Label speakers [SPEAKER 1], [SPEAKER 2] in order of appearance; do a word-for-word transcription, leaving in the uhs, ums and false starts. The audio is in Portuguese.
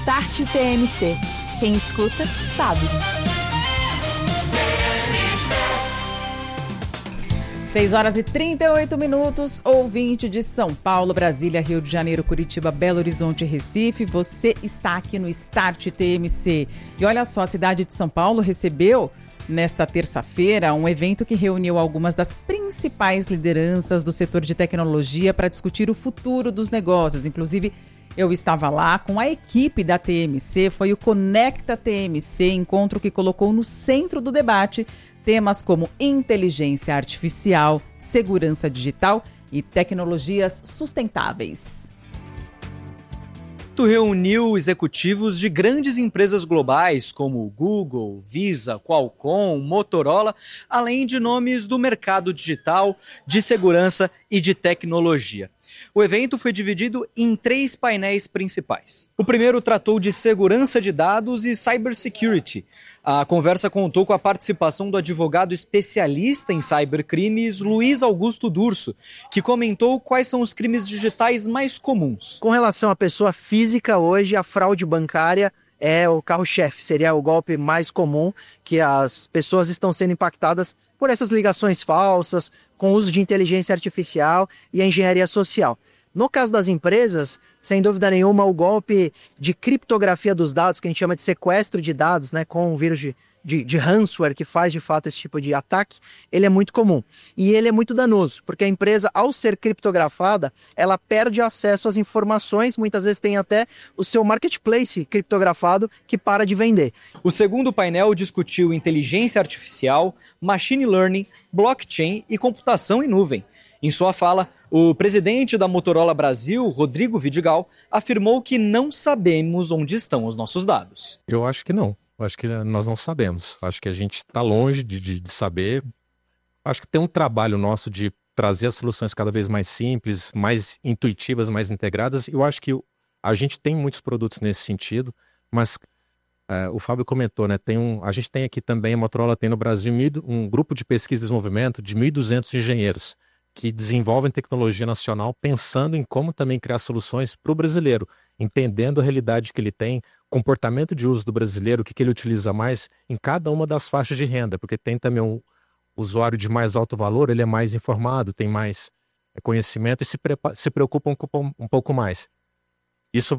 [SPEAKER 1] Start T M C. Quem escuta, sabe.
[SPEAKER 2] seis horas e trinta e oito minutos, ouvinte de São Paulo, Brasília, Rio de Janeiro, Curitiba, Belo Horizonte e Recife. Você está aqui no Start T M C. E olha só, a cidade de São Paulo recebeu, nesta terça-feira, um evento que reuniu algumas das principais lideranças do setor de tecnologia para discutir o futuro dos negócios. Inclusive, eu estava lá com a equipe da T M C, foi o Conecta T M C, encontro que colocou no centro do debate temas como inteligência artificial, segurança digital e tecnologias sustentáveis.
[SPEAKER 3] Tu reuniu executivos de grandes empresas globais como Google, Visa, Qualcomm, Motorola, além de nomes do mercado digital, de segurança e de tecnologia. O evento foi dividido em três painéis principais. O primeiro tratou de segurança de dados e cybersecurity. A conversa contou com a participação do advogado especialista em cybercrimes, Luiz Augusto Durso, que comentou quais são os crimes digitais mais comuns.
[SPEAKER 4] Com relação à pessoa física, hoje a fraude bancária é o carro-chefe, seria o golpe mais comum, que as pessoas estão sendo impactadas por essas ligações falsas, com o uso de inteligência artificial e a engenharia social. No caso das empresas, sem dúvida nenhuma, o golpe de criptografia dos dados, que a gente chama de sequestro de dados, né, com o vírus de, de, de ransomware, que faz de fato esse tipo de ataque, ele é muito comum. E ele é muito danoso, porque a empresa, ao ser criptografada, ela perde acesso às informações, muitas vezes tem até o seu marketplace criptografado que para de vender.
[SPEAKER 3] O segundo painel discutiu inteligência artificial, machine learning, blockchain e computação em nuvem. Em sua fala, o presidente da Motorola Brasil, Rodrigo Vidigal, afirmou que não sabemos onde estão os nossos dados.
[SPEAKER 5] Eu acho que não. Eu acho que nós não sabemos. Acho que a gente está longe de, de, de saber. Acho que tem um trabalho nosso de trazer as soluções cada vez mais simples, mais intuitivas, mais integradas. Eu acho que a gente tem muitos produtos nesse sentido, mas é, o Fábio comentou, né? Tem um, a gente tem aqui também, a Motorola tem no Brasil um grupo de pesquisa e desenvolvimento de mil e duzentos engenheiros que desenvolvem tecnologia nacional pensando em como também criar soluções para o brasileiro, entendendo a realidade que ele tem, comportamento de uso do brasileiro, o que, que ele utiliza mais em cada uma das faixas de renda, porque tem também um usuário de mais alto valor, ele é mais informado, tem mais conhecimento e se, se preocupa um, um pouco mais. Isso